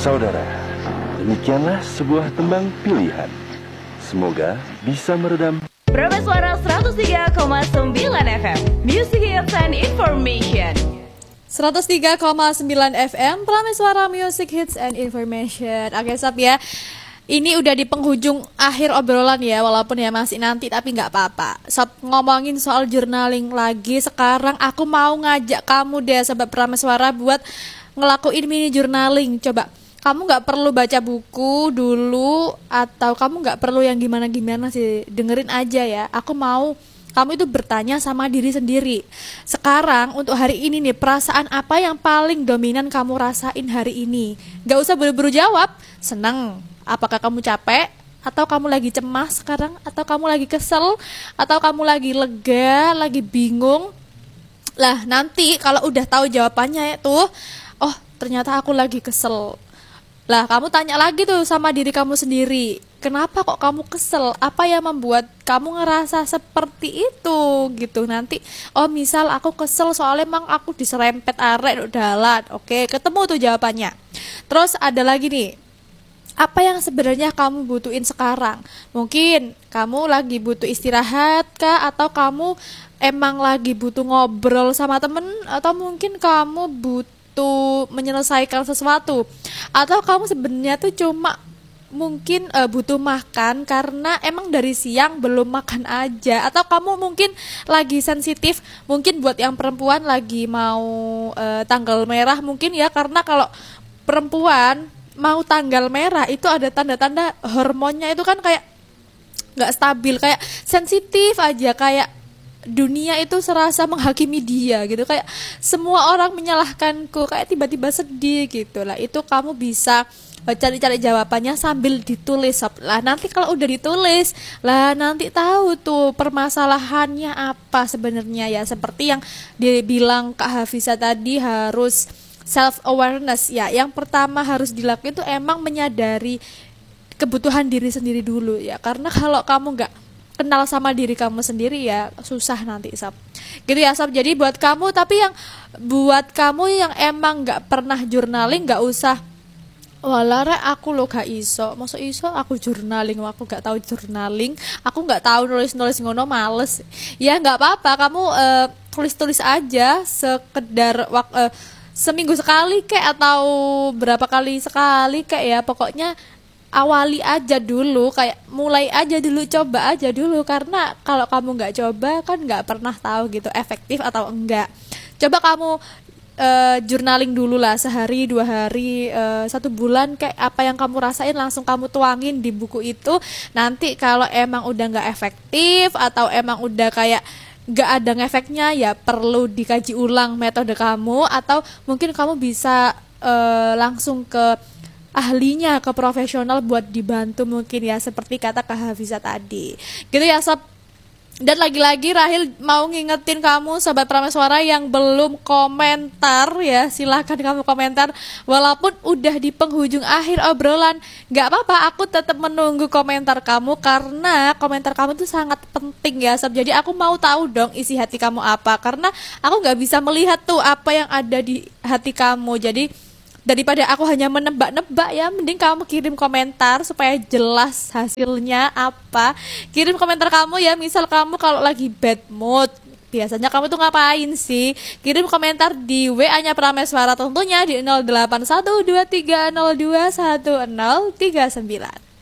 Saudara, demikianlah sebuah tembang pilihan. Semoga bisa meredam Prameswara 103,9 FM, Music Hits and Information. 103,9 FM, Prameswara Music Hits and Information. Oke Sob ya, ini udah di penghujung akhir obrolan ya, walaupun ya masih nanti tapi nggak apa-apa. Sob, ngomongin soal journaling lagi, sekarang aku mau ngajak kamu deh Sobat Prameswara buat ngelakuin mini journaling. Coba, kamu nggak perlu baca buku dulu, atau kamu nggak perlu yang gimana-gimana sih, dengerin aja ya. Aku mau kamu itu bertanya sama diri sendiri. Sekarang untuk hari ini nih, perasaan apa yang paling dominan kamu rasain hari ini? Gak usah buru-buru jawab. Seneng, apakah kamu capek? Atau kamu lagi cemas sekarang? Atau kamu lagi kesel? Atau kamu lagi lega? Lagi bingung? Lah nanti kalau udah tahu jawabannya itu, oh ternyata aku lagi kesel. Lah kamu tanya lagi tuh sama diri kamu sendiri, kenapa kok kamu kesel? Apa yang membuat kamu ngerasa seperti itu gitu? Nanti, oh misal aku kesel soalnya emang aku diserempet arek dalan. Oke, ketemu tuh jawabannya. Terus ada lagi nih, apa yang sebenarnya kamu butuhin sekarang? Mungkin kamu lagi butuh istirahat kah? Atau kamu emang lagi butuh ngobrol sama temen? Atau mungkin kamu butuh menyelesaikan sesuatu, atau kamu sebenarnya tuh cuma mungkin butuh makan karena emang dari siang belum makan aja, atau kamu mungkin lagi sensitif, mungkin buat yang perempuan lagi mau tanggal merah mungkin ya, karena kalau perempuan mau tanggal merah itu ada tanda-tanda hormonnya itu kan kayak nggak stabil, kayak sensitif aja, kayak dunia itu serasa menghakimi dia gitu, kayak semua orang menyalahkanku, kayak tiba-tiba sedih gitu lah. Itu kamu bisa cari-cari jawabannya sambil ditulis lah. Nanti kalau udah ditulis lah, nanti tahu tuh permasalahannya apa sebenarnya ya. Seperti yang dibilang Kak Hafiza tadi, harus self awareness ya. Yang pertama harus dilakukan itu emang menyadari kebutuhan diri sendiri dulu ya. Karena kalau kamu nggak kenal sama diri kamu sendiri ya susah nanti Sob. Gitu ya Sob. Jadi buat kamu, tapi yang buat kamu yang emang gak pernah journaling, gak usah walare aku lo gak iso. Maksud iso aku journaling, aku gak tahu journaling, aku gak tahu nulis-nulis ngono, males. Ya gak apa-apa, kamu tulis-tulis aja sekedar seminggu sekali kayak, atau berapa kali sekali kayak ya. Pokoknya awali aja dulu, kayak mulai aja dulu, coba aja dulu. Karena kalau kamu nggak coba kan nggak pernah tahu gitu efektif atau enggak. Coba kamu journaling dulu lah, sehari, 2 hari, 1 bulan, kayak apa yang kamu rasain langsung kamu tuangin di buku itu. Nanti kalau emang udah nggak efektif atau emang udah kayak nggak ada ngefeknya ya, perlu dikaji ulang metode kamu, atau mungkin kamu bisa langsung ke ahlinya, ke profesional buat dibantu mungkin ya, seperti kata Kak Hafiza tadi. Gitu ya Sob. Dan lagi-lagi Rahil mau ngingetin kamu Sobat Prameswara yang belum komentar ya, silahkan kamu komentar. Walaupun udah di penghujung akhir obrolan, gak apa-apa, aku tetap menunggu komentar kamu, karena komentar kamu itu sangat penting ya Sob. Jadi aku mau tahu dong isi hati kamu apa, karena aku gak bisa melihat tuh apa yang ada di hati kamu. Jadi daripada aku hanya menebak-nebak ya, mending kamu kirim komentar supaya jelas hasilnya apa. Kirim komentar kamu ya, misal kamu kalau lagi bad mood, biasanya kamu tuh ngapain sih? Kirim komentar di WA-nya Prameswara tentunya di 081230210039.